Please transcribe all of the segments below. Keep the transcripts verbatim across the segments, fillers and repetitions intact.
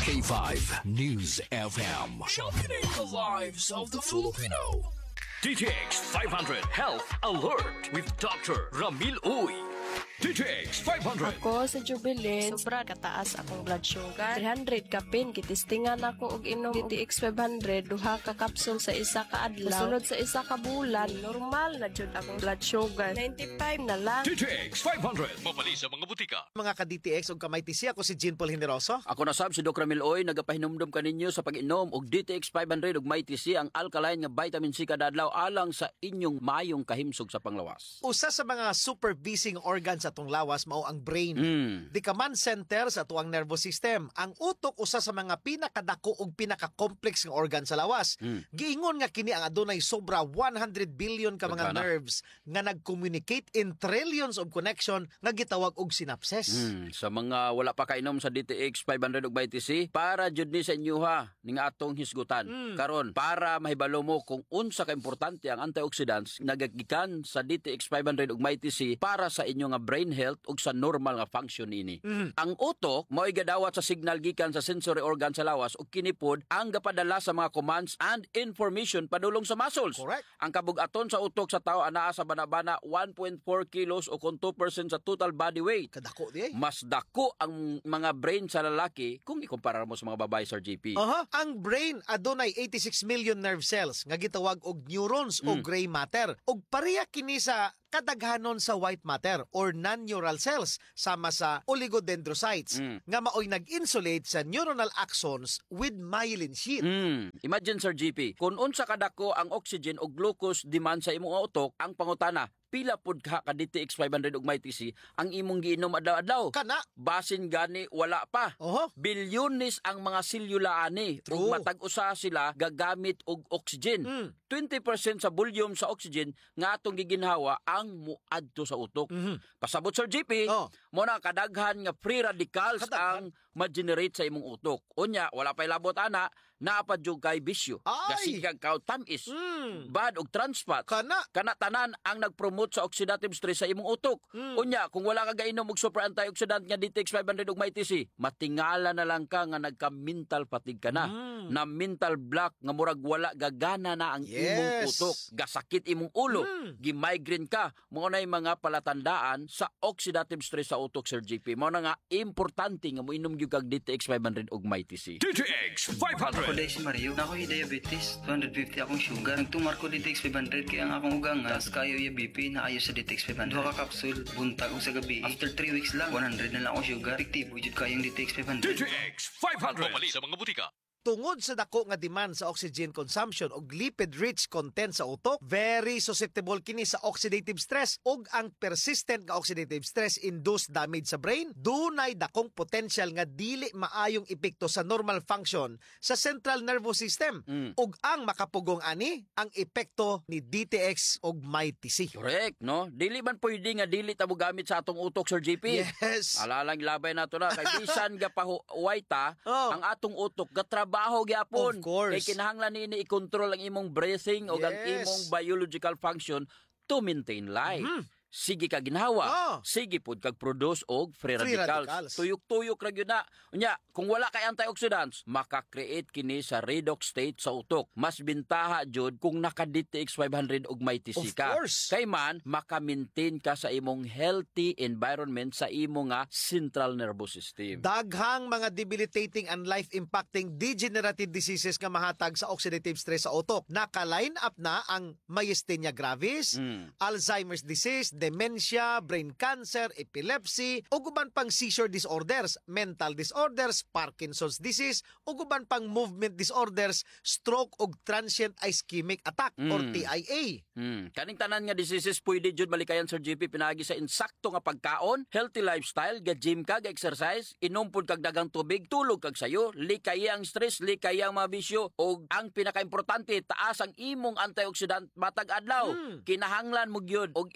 K five News F M. Championing the lives of the Filipino. D T X five hundred Health Alert with Doctor Ramil Uy. D T X five hundred. Ako sa Jubilee, sobra kataas akong blood sugar. three hundred kapin, kitistingan ako og inom D T X five hundred, duha ka kapsul sa isa ka adlaw. Sunod sa isa ka bulan, normal na jud akong blood sugar. ninety-five na lang. D T X five hundred. Mabali sa mga butika. Mga ka-D T X ug kamay T C, ako si Jean Paul Generoso. Ako na sab si Doc Ramil Oy, nagapahinumdum kaninyo sa pag-inom og D T X five hundred ug may T C ang alkaline nga vitamin C kada adlaw alang sa inyong mayong kahimsog sa panglawas. Usa sa mga supervising organs sa atong lawas mao ang brain. Mm. Di command center sa tuwang nervous system. Ang utok usa sa mga pinakadako ug pinaka-complex nga organ sa lawas. Mm. Giingon nga kini ang adunay sobra one hundred billion ka mga Magkana? nerves nga nag-communicate in trillions of connection nga gitawag og synapses. Hmm, sa mga wala pa kainom sa D T X five hundred ug may T C, para jud ni sa inyo ha, ning atong hisgutan. Karon, para mahibalo mo kung unsa ka importante ang antioxidants nagagikan sa D T X five hundred ug may T C para sa inyo nga brain health ug sa normal nga function ini. Ang utok mao gadawat sa signal gikan sa sensory organ sa lawas ug kinipod ang gapadala sa mga commands and information padulong sa muscles. Correct. Ang kabug-aton sa utok sa tao anaa sa banabana one point four kilos o kung two percent sa total body weight. Kadako di ay. Mas dako ang mga brain sa lalaki kung ikumpara mo sa mga babae, Sir J P. Aha, ang brain adunay eighty-six million nerve cells nga gitawag og neurons o gray matter. Ug pareha kini sa kadaghanon sa white matter or non-neural cells sama sa oligodendrocytes Mm. nga maoy nag-insulate sa neuronal axons with myelin sheath. Hmm. Imagine, Sir J P, kung unsa kadako ang oxygen o glucose demand sa imong utok, ang pangutana, pila pud ka ka D T X five hundred ug may T C ang imong giinom adlaw-adlaw? Kana. Basin gani wala pa. Oho. Bilyones ang mga selula ani True. ug matag usa sila gagamit og oxygen. Mm. twenty percent sa volume sa oxygen nga atong giginhawa ang muadto sa utok. Mhm. Pasabot, Sir J P, Oh. mo na kadaghan nga free radicals Kadaghan. ang ma-generate sa imong utok. Unya, wala pa'y labot ana, naapad yung kay bisyo. Ay! Gasigag kao tamis, Mm. bad og trans fats. Kana. Kana tanan ang nagpromote sa oxidative stress sa imong utok. Mm. Unya, kung wala ka gainom og super antioxidant nga D T X five hundred ug may T C, matingala na lang ka nga nagka-mental fatigue ka na. Mm. Na mental block nga murag wala gagana na ang Yes. imong utok. Gasakit imong ulo. Mm. Gi-migraine ka. Mao na mga palatandaan sa oxidative stress sa utok, Sir J P. Mao na nga importante nga moinom gyud kag D T X five hundred ug may T C. D T X five Ako hundred. dahil si Mario, na ako yung diabetes, two hundred fifty akong sugar. Nagtumar ko D T X five hundred kaya ang akong ugang nga, tas kayo yung B P na ayo sa D T X five hundred. Duha ka kapsul, buntag o sa gabi. After three weeks lang, one hundred na lang akong sugar. Effective, wujud kayong D T X five D hundred. T X five hundred. Mabali sa mga butika. Tungod sa dako nga demand sa oxygen consumption ug lipid-rich content sa utok, very susceptible kini sa oxidative stress ug ang persistent nga oxidative stress induced damage sa brain. Dunay dakong potential nga dili maayong epekto sa normal function sa central nervous system Mm. ug ang makapugong ani ang epekto ni D T X ug may T C. Correct, no? Dili man pwede nga dili ta mo gamit sa atong utok, Sir J P. Yes. Alalang labay nato na kay bisan ga pahuway ta, Oh. ang atong utok gatrabaho gyapon. Of course. Kay kinahanglan ni i-control ang imong breathing o ang Yes. imong biological function to maintain life. Mhm. Sige ka ginhawa. Oh. Sige pud kag produce og free, Free radicals. radicals. Tuyok-tuyok ra gyud na. Unya, kung wala kay antioxidants, maka-create kini sa redox state sa utok. Mas bintaha jud kung naka-D T X five hundred ug may T C Of ka. course. Kay man maka-maintain ka sa imong healthy environment sa imong nga central nervous system. Daghang mga debilitating and life-impacting degenerative diseases nga mahatag sa oxidative stress sa utok. Naka-line up na ang myasthenia gravis, Mm. Alzheimer's disease, dementia, brain cancer, epilepsy, ug uban pang seizure disorders, mental disorders, Parkinson's disease, ug uban pang movement disorders, stroke ug transient ischemic attack or Mm. T I A. Hmm. Kaning tanan nga diseases pwede jud malikayan, Sir J P, pinagi sa insakto nga pagkaon, healthy lifestyle, ga gym ka, ga exercise, inom pud kag dagang tubig, tulog kag sayo, likaya ang stress, likaya ang mga bisyo, ug ang pinakaimportante, taas ang imong antioxidant matag adlaw. Hmm. Kinahanglan mo gyud og inom D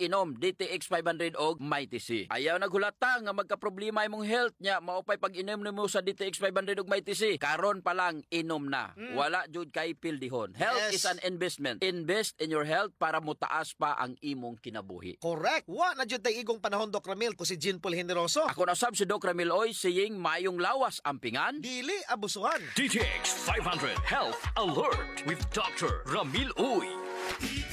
D T X five hundred og Mighty C. Ayaw naghulata nga magka-problema imong health nya, maupay pag inom nimo sa D T X five hundred og Mighty C. Karon pa lang inom na. Mm. Wala jud kay pildihon. Health yes. is an investment. Invest in your health para mutaas pa ang imong kinabuhi. Correct. Wa na jud tay igong panahon, Doc Ramil, ko si Jean Paul Generoso. Ako na sab si Doc Ramil Oy, saying mayong lawas ampingan. Dili abusuhan. D T X five hundred Health Alert with Doctor Ramil Uy.